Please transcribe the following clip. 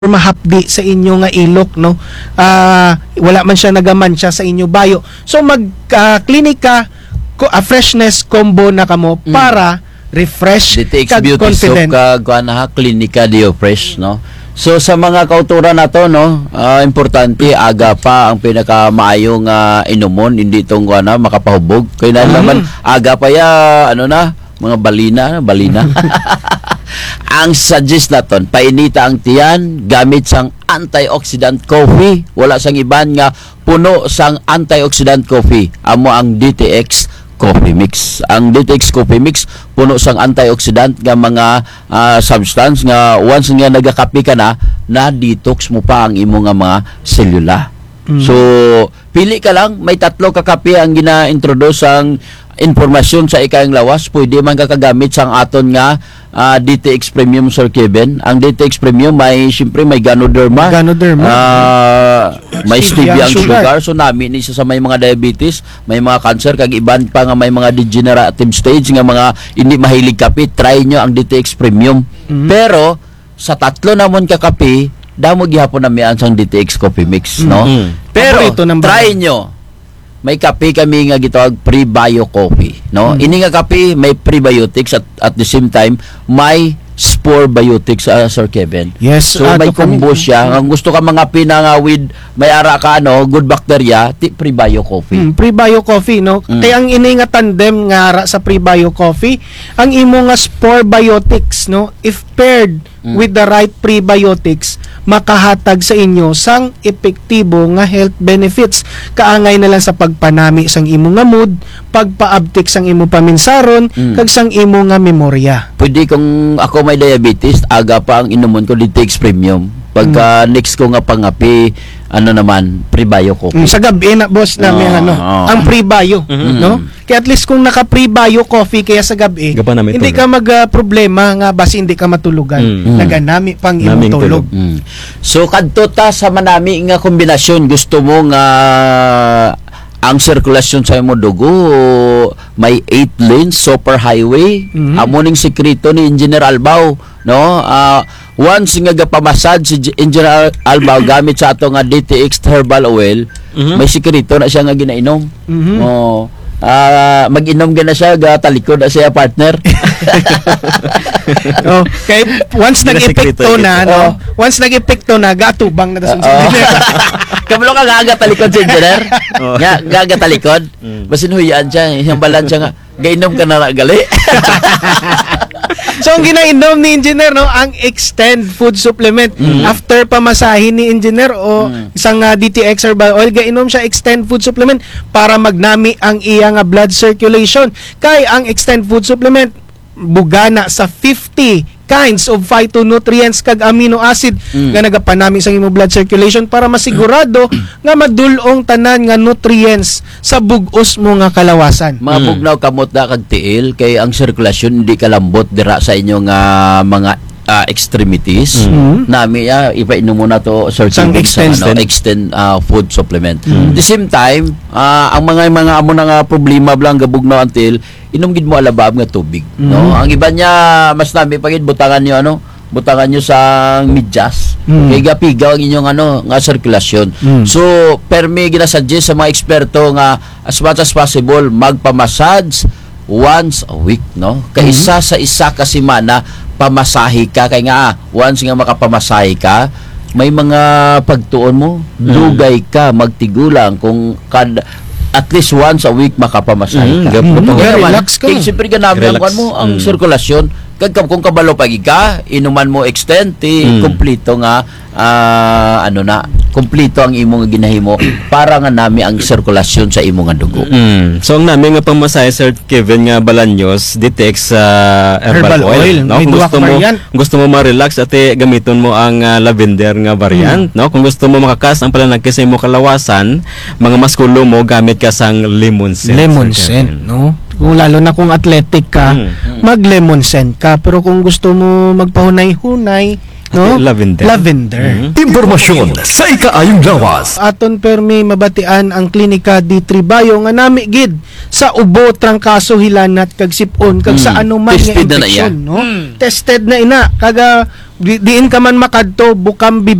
mahapdi sa inyo nga ilok, no? Wala man siya nagamansya sa inyo bayo. So mag clinic ka, freshness combo na kamo para refresh DTX kag Beauty confident. Soap kag Klinika Dio Fresh, no? So sa mga kauturan na to, no, importante aga pa ang pinakamaayong inumon, hindi tong makapahubog. Kaya naman aga pa ya mga balina. Ang suggest naton, painita ang tiyan gamit sang antioxidant coffee. Wala sang iban nga puno sang antioxidant coffee. Amo ang DTX Coffee Mix. Ang DTX Coffee Mix puno sang antioxidant nga mga substance nga once nga nagakapi ka na detox mo pa ang imo nga mga selula. So pili ka lang, may 3 ka kape ang gina-introduce ang informasyon sa ikayang lawas. Pwede man kakagamit sang aton nga DTX Premium, Sir Kevin. Ang DTX Premium siyempre may Ganoderma. May stevia ang sugar. So nami ni sa may mga diabetes, may mga cancer, kag iban pa nga may mga degenerative stage nga mga hindi mahilig kape. Try nyo ang DTX Premium. Pero sa 3 namon ka kape, damo gihapon na mian sang DTX Coffee Mix, no? Pero try nyo. May kape kami nga gitawag pre-bio coffee, no? Ini nga kape may prebiotics at the same time may spore biotics, Sir Kevin. Yes, so may combo siya. Ang gusto ka mga pinanga with may ara ka good bacteria, pre-bio coffee. Pre-bio coffee, no? Kaya ang ini nga tandem nga ara sa pre-bio coffee, ang imo nga spore biotics, no? If paired with the right prebiotics, makahatag sa inyo sang epektibo nga health benefits. Kaangay na lang sa pagpanami sang imo nga mood, pagpaabtik sang imo paminsaron, kag sang imo nga memorya. Pwede kung ako may diabetes, aga pa ang inumon ko DTX Premium. Pagka next ko nga pangapi, naman, pre-bio coffee. Sa gabi na, boss, namin ang pre-bio, no? Kaya at least kung naka-pre-bio coffee kaya sa gabi, hindi ka mag-problema nga basi hindi ka matulugan. Naganami pang imong tulog. So kadto ta sa manami nga kombinasyon, gusto mo nga ang sirkulasyon sa imo dugo may 8 lanes super highway. Amo ning sekreto ni Engineer Albao, no? Once nga gapamassage si Engineer Albao gamit sa ato nga DTX herbal oil, may sekreto na siya nga ginainom. Mag-inom gana siya, talikod na siya partner. Kay once nag-epekto na, no? Once nag-epekto na, gatubang na dasun. Kabalo ka nga talikod si Engineer. Nga talikod. Basin huyaan siya, yung balansya nga. Gainom ka na gali. So ang ginainom ni Engineer, no, ang Extend Food Supplement. After pamasahin ni Engineer isang DTX herbal oil, gainom siya Extend Food Supplement para magnami ang iya nga blood circulation. Kay ang Extend Food Supplement bugana sa 50 kinds of phytonutrients kag amino acid nga nagapanami sa imong blood circulation para masigurado nga madulong tanan nga nutrients sa bug-os mo nga kalawasan. Mabugnaw kamot na kag tiil kay ang sirkulasyon hindi kalambot dira sa inyo nga mga extremities. Nami ipainom mo na to certain extend food supplement. At the same time, ang mga amo na nga problema blang gabugnaw until inom gid mo alabab nga tubig, no? Ang iba niya mas nami pagid butangan niyo sa medyas. Kay gapigaw ang inyong nga sirkulasyon. So permi ginasuggest sa mga eksperto nga as much as possible magpa-massage once a week, no? Kay isa sa isa ka semana pamasahe ka, kay nga once nga makapamasahe ka, may mga pagtuon mo, lugay ka, magtigulang kung at least once a week makapamasahe ka. Relax ka. Siyempre ganami ang sirkulasyon. Kung kabalo pagi ka, inuman mo extend, kompleto nga kompleto ang imong ginahimo para nga nami ang sirkulasyon sa imong dugo. So ang nami nga pamasahe, Sir Kevin, nga Balanyos DTX herbal oil, no? Kung gusto mo ma-relax ate gamiton mo ang lavender nga variant, no? Kung gusto mo makakas ang pananagkis sa imong kalawasan, mga maskulo mo gamit ka sang lemon scent, no? Kung lalo na kung athletic ka, mag lemon scent ka. Pero kung gusto mo magpahunay-hunay, no? Lavender. Lavender. Impormasyon sa ikaayong lawas. Aton permi mabatian ang klinika di Tribayo nga nami gid sa ubo, trangkaso, hilanat kag sipon kag sa anuman nga Tested na na infection, yan. no? Tested na ina kaga diin ka man makadto bukang